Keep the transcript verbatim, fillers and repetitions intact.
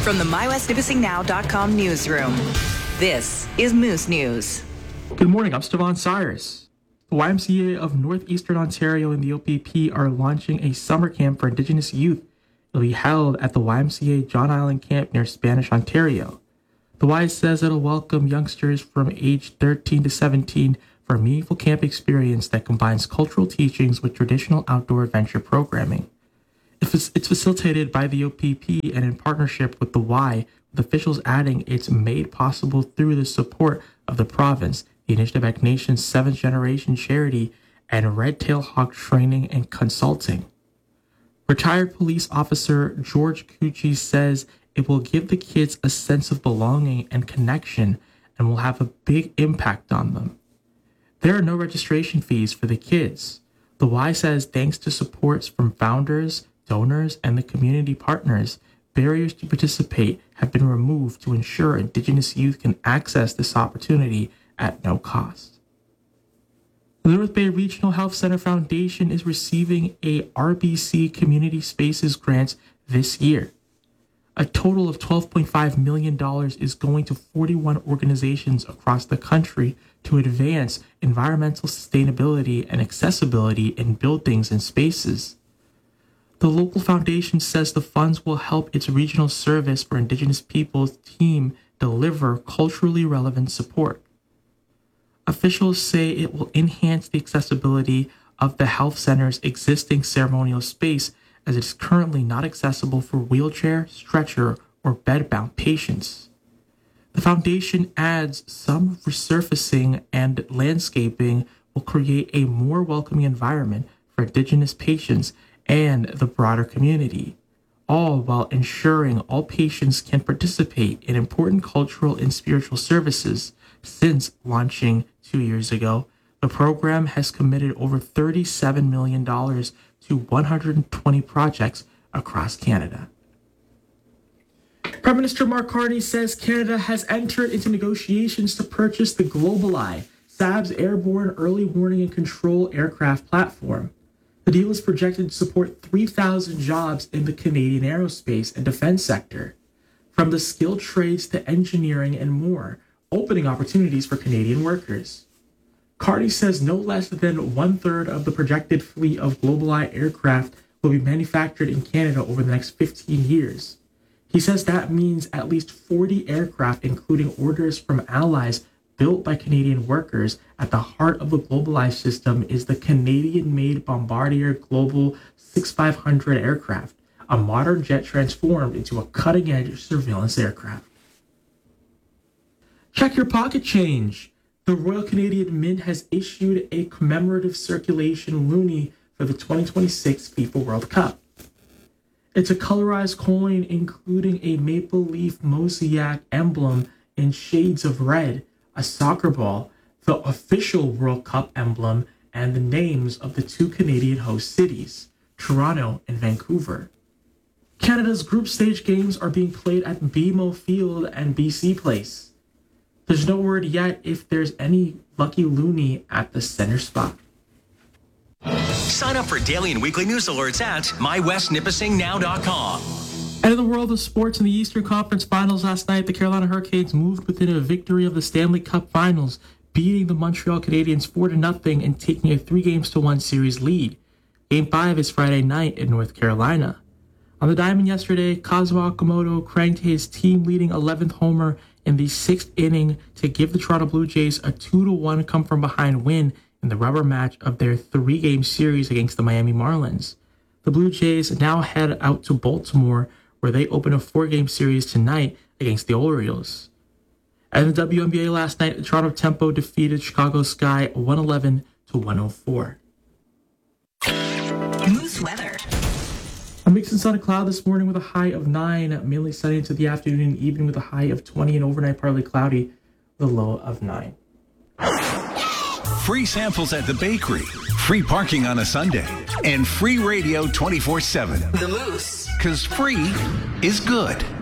From the my west nipissing now dot com newsroom, this is Moose News. Good morning, I'm Stevan Cyrus. The Y M C A of Northeastern Ontario and the O P P are launching a summer camp for Indigenous youth. It'll be held at the Y M C A John Island Camp near Spanish, Ontario. The Y says it'll welcome youngsters from age thirteen to seventeen for a meaningful camp experience that combines cultural teachings with traditional outdoor adventure programming. It's facilitated by the O P P and in partnership with the Y, with officials adding it's made possible through the support of the province, the Anishinaabe Nation's seventh generation charity, and Red Tail Hawk Training and Consulting. Retired police officer George Cucci says it will give the kids a sense of belonging and connection and will have a big impact on them. There are no registration fees for the kids. The Y says thanks to supports from founders, donors, and the community partners, barriers to participate have been removed to ensure Indigenous youth can access this opportunity at no cost. The North Bay Regional Health Center Foundation is receiving a R B C Community Spaces grant this year. A total of twelve point five million dollars is going to forty-one organizations across the country to advance environmental sustainability and accessibility in buildings and spaces. The local foundation says the funds will help its regional service for Indigenous peoples team deliver culturally relevant support. Officials say it will enhance the accessibility of the health center's existing ceremonial space, as it is currently not accessible for wheelchair, stretcher, or bed-bound patients. The foundation adds some resurfacing and landscaping will create a more welcoming environment for Indigenous patients and the broader community, all while ensuring all patients can participate in important cultural and spiritual services. Since launching two years ago, the program has committed over thirty-seven million dollars to one hundred twenty projects across Canada. Prime Minister Mark Carney says Canada has entered into negotiations to purchase the GlobalEye, S A B's airborne early warning and control aircraft platform. The deal is projected to support three thousand jobs in the Canadian aerospace and defense sector, from the skilled trades to engineering and more, opening opportunities for Canadian workers. Carney says no less than one-third of the projected fleet of GlobalEye aircraft will be manufactured in Canada over the next fifteen years. He says that means at least forty aircraft, including orders from allies built by Canadian workers. At the heart of the GlobalEye system is the Canadian-made Bombardier Global sixty-five hundred aircraft, a modern jet transformed into a cutting-edge surveillance aircraft. Check your pocket change. The Royal Canadian Mint has issued a commemorative circulation loonie for the twenty twenty-six FIFA World Cup. It's a colorized coin including a maple leaf mosaic emblem in shades of red, a soccer ball, the official World Cup emblem, and the names of the two Canadian host cities, Toronto and Vancouver. Canada's group stage games are being played at B M O Field and B C Place. There's no word yet if there's any lucky loonie at the center spot. Sign up for daily and weekly news alerts at my west nipissing now dot com. And in the world of sports, in the Eastern Conference Finals last night, the Carolina Hurricanes moved within a victory of the Stanley Cup Finals, beating the Montreal Canadiens four to nothing and taking a three games to one series lead. Game five is Friday night in North Carolina. On the diamond yesterday, Kazuo Okamoto cranked his team-leading eleventh homer in the sixth inning to give the Toronto Blue Jays a two to one come-from-behind win in the rubber match of their three-game series against the Miami Marlins. The Blue Jays now head out to Baltimore, where they open a four-game series tonight against the Orioles. And in the W N B A last night, the Toronto Tempo defeated Chicago Sky one eleven to one oh four. Moose weather. A mix and sunny cloud this morning with a high of nine, mainly sunny into the afternoon and evening with a high of twenty, and overnight partly cloudy with a low of nine. Free samples at the bakery, free parking on a Sunday, and free radio twenty-four seven. The Moose. Because free is good.